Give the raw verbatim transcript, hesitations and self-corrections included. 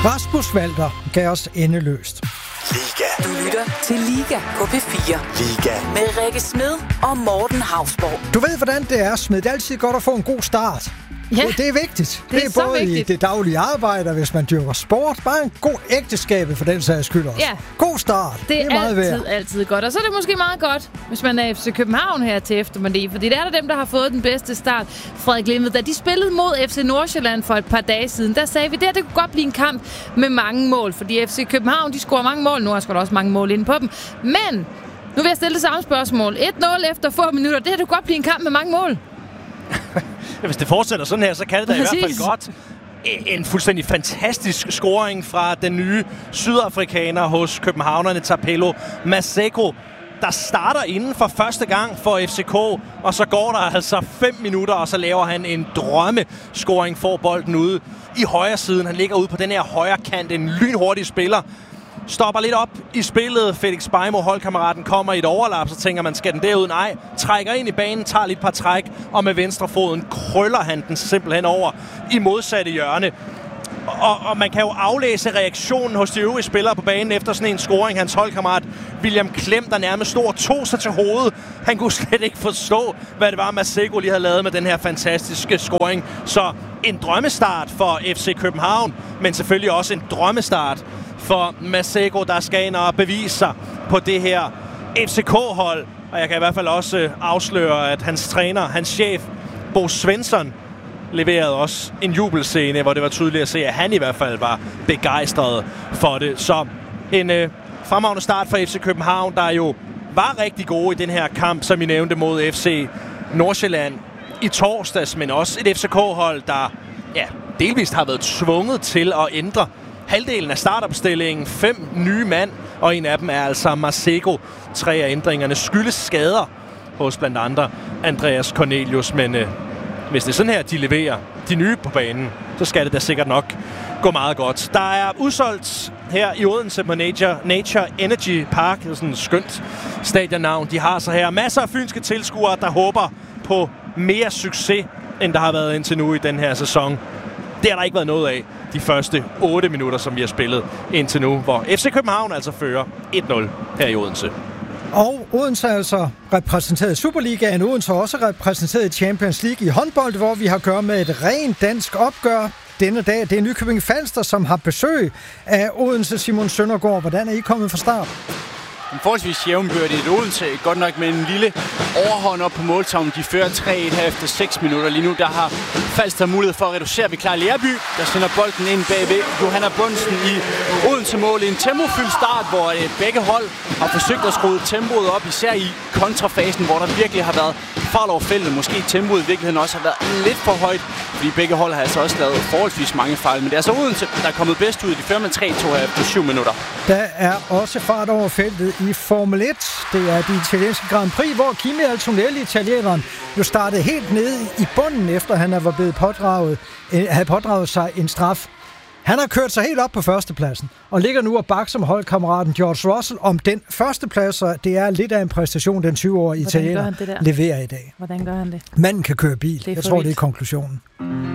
Rasmus Walter gav os endeløst. Liga. Du lytter til Liga på P fire. Liga. Med Rikke Smed og Morten Hausborg. Du ved, hvordan det er, Smed. Det er altid godt at få en god start. Ja. Det, det er vigtigt. Det er, det er både vigtigt. i det daglige arbejde, hvis man dyrker sport. Bare en god ægteskab for den sags skyld også. Ja. God start. Det, det er, er meget altid, værd. altid godt. Og så er det måske meget godt, hvis man er F C København her til eftermiddag. Fordi det er der dem, der har fået den bedste start. Frederik Limmed, da de spillede mod F C Nordsjælland for et par dage siden, der sagde vi, at det, det kunne godt blive en kamp med mange mål. Fordi F C København, de scorer mange mål. Nu har der også mange mål inde på dem. Men nu vil jeg stille det samme spørgsmål. et nul efter få minutter. Det her, det kunne godt blive en kamp med mange mål. Hvis det fortsætter sådan her, så kan det da i Præcis. hvert fald godt. En fuldstændig fantastisk scoring fra den nye sydafrikaner hos københavnerne, Tapelo Maseko, der starter inden for første gang for F C K, og så går der altså fem minutter, og så laver han en drømmescoring, får bolden ude i højre siden. Han ligger ude på den her højre kant, en lynhurtig spiller. Stopper lidt op i spillet. Felix Beimo, holdkammeraten, kommer i et overlap, så tænker man, skal den derud? Nej. Trækker ind i banen, tager lidt par træk, og med venstrefoden krøller han den simpelthen over i modsatte hjørne. Og, og man kan jo aflæse reaktionen hos de øvrige spillere på banen efter sådan en scoring. Hans holdkammerat William Klem, der nærmest stod og tog sig til hovedet. Han kunne slet ikke forstå, hvad det var, Maseko lige havde lavet med den her fantastiske scoring. Så en drømmestart for F C København, men selvfølgelig også en drømmestart for Maseko, der skal ind og bevise sig på det her F C K-hold. Og jeg kan i hvert fald også afsløre, at hans træner, hans chef, Bo Svensson, leverede også en jubelscene, hvor det var tydeligt at se, at han i hvert fald var begejstret for det. Så en øh, fremragende start for F C København, der jo var rigtig gode i den her kamp, som I nævnte, mod F C Nordsjælland i torsdags, men også et F C K-hold, der ja, delvist har været tvunget til at ændre halvdelen af startopstillingen. Fem nye mand, og en af dem er altså Maseko. Tre af ændringerne skyldes skader hos blandt andre Andreas Cornelius, men øh, hvis det er sådan her, de leverer de nye på banen, så skal det da sikkert nok gå meget godt. Der er udsolgt her i Odense på Nature, Nature Energy Park. Det er sådan et skønt stadionnavn, de har så her. Masser af fynske tilskuere, der håber på mere succes, end der har været indtil nu i den her sæson. Det har der ikke været noget af de første otte minutter, som vi har spillet indtil nu, hvor F C København altså fører et nul her i Odense. Og Odense er altså repræsenteret i Superligaen. Odense er også repræsenteret i Champions League i håndbold, hvor vi har at gøre med et rent dansk opgør denne dag. Det er Nykøbing Falster, som har besøg af Odense. Simon Søndergaard, hvordan er I kommet fra start? En forholdsvis jævnbyrdigt Odense, godt nok med en lille overhånd op på måltavlen. De fører tre et her efter seks minutter. Lige nu der har Falster mulighed for at reducere ved Klar Lerby, der sender bolden ind bagved Johanna Bunsen i Odense-mål. En tempofyldt start, hvor begge hold har forsøgt at skrue tempoet op, især i kontrafasen, hvor der virkelig har været fart over feltet. Måske tempoet i virkeligheden også har været lidt for højt, fordi begge hold har altså også lavet forholdsvis mange fejl. Men det er altså Odense, der er kommet bedst ud. De fører med tre to her efter syv minutter. Der er også fart over feltet i Formel et. Det er de italienske Grand Prix, hvor Kimi Antonelli, italieneren, jo startede helt nede i bunden, efter han var blevet pådraget, havde pådraget sig en straf. Han har kørt sig helt op på førstepladsen, og ligger nu og bakker som holdkammeraten George Russell om den førsteplads, og det er lidt af en præstation, den tyve-årige italiener leverer i dag. Hvordan gør han det? Manden kan køre bil. Jeg tror, vildt. det er konklusionen.